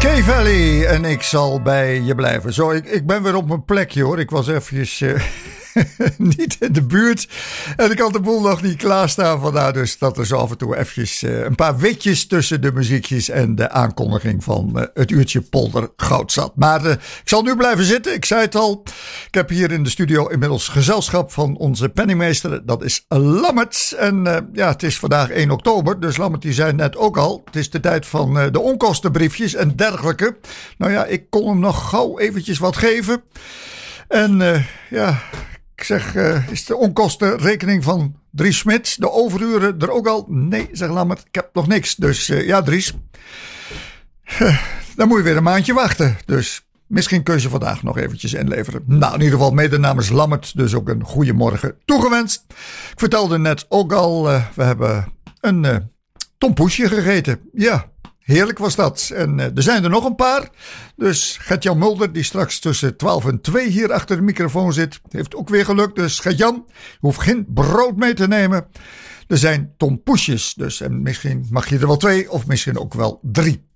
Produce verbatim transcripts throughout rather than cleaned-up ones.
K-Valley en ik zal bij je blijven. Zo, ik, ik ben weer op mijn plekje hoor. Ik was eventjes uh, niet in de buurt. En ik had de boel nog niet klaarstaan. Vandaar dus dat er zo af en toe eventjes uh, een paar witjes tussen de muziekjes en de aankondiging van uh, het uurtje Polder Goud zat. Maar uh, ik zal nu blijven zitten. Ik zei het al. Ik heb hier in de studio inmiddels gezelschap van onze penningmeester. Dat is Lammert. En uh, ja, het is vandaag één oktober. Dus Lammert die zei net ook al. Het is de tijd van uh, de onkostenbriefjes en dergelijke. Nou ja, ik kon hem nog gauw eventjes wat geven. En uh, ja... Ik zeg, uh, is de onkostenrekening van Dries Smit, de overuren er ook al? Nee, zeg Lammert, ik heb nog niks. Dus uh, ja, Dries, uh, dan moet je weer een maandje wachten. Dus misschien kun je vandaag nog eventjes inleveren. Nou, in ieder geval mede namens Lammert, dus ook een goede morgen toegewenst. Ik vertelde net ook al, uh, we hebben een uh, tompoesje gegeten. Ja. Heerlijk was dat. En uh, er zijn er nog een paar. Dus Gert-Jan Mulder, die straks tussen twaalf en twee hier achter de microfoon zit, heeft ook weer gelukt. Dus Gert-Jan, je hoeft geen brood mee te nemen. Er zijn tompoesjes. Dus en misschien mag je er wel twee of misschien ook wel drie.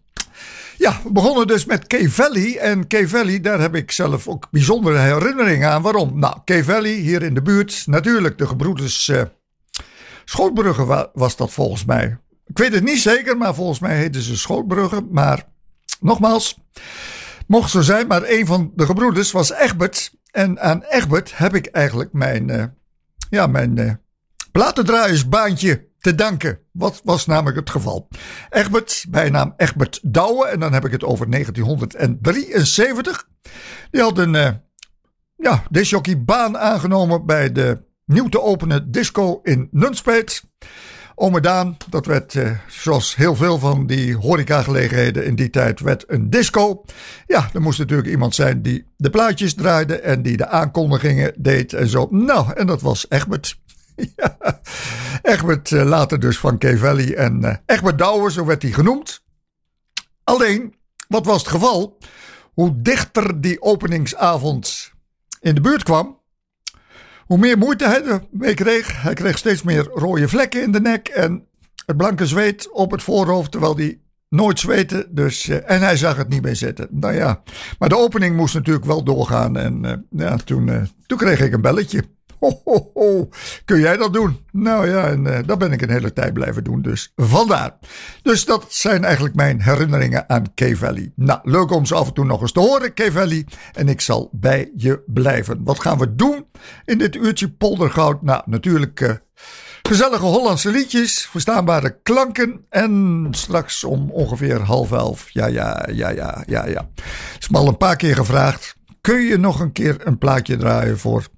Ja, we begonnen dus met K-Valley. En K-Valley, daar heb ik zelf ook bijzondere herinneringen aan. Waarom? Nou, K-Valley, hier in de buurt. Natuurlijk, de gebroeders uh, Schootbrugge wa- was dat volgens mij. Ik weet het niet zeker, maar volgens mij heten ze Schootbrugge. Maar nogmaals, mocht zo zijn, maar een van de gebroeders was Egbert. En aan Egbert heb ik eigenlijk mijn, uh, ja, mijn uh, platendraaiersbaantje te danken. Wat was namelijk het geval? Egbert, bijnaam Egbert Douwe, en dan heb ik het over negentien drieënzeventig. Die had een uh, ja, discjockeybaan aangenomen bij de nieuw te openen disco in Nunspeet. Ome Daan, dat werd uh, zoals heel veel van die horecagelegenheden in die tijd werd een disco. Ja, er moest natuurlijk iemand zijn die de plaatjes draaide en die de aankondigingen deed en zo. Nou, en dat was Egbert. Ja, Egbert uh, later dus van K-Valley en uh, Egbert Douwe, zo werd hij genoemd. Alleen, wat was het geval? Hoe dichter die openingsavond in de buurt kwam, hoe meer moeite hij ermee kreeg. Hij kreeg steeds meer rode vlekken in de nek en het blanke zweet op het voorhoofd, terwijl hij nooit zweette. Dus, uh, en hij zag het niet meer zitten. Nou ja, maar de opening moest natuurlijk wel doorgaan. En uh, ja, toen, uh, toen kreeg ik een belletje. Ho, ho, ho. Kun jij dat doen? Nou ja, en uh, dat ben ik een hele tijd blijven doen. Dus vandaar. Dus dat zijn eigenlijk mijn herinneringen aan K-Valley. Nou, leuk om ze af en toe nog eens te horen, K-Valley. En ik zal bij je blijven. Wat gaan we doen in dit uurtje Poldergoud? Nou, natuurlijk uh, gezellige Hollandse liedjes, verstaanbare klanken. En straks om ongeveer half elf. Ja, ja, ja, ja, ja, ja. Het is me al een paar keer gevraagd. Kun je nog een keer een plaatje draaien voor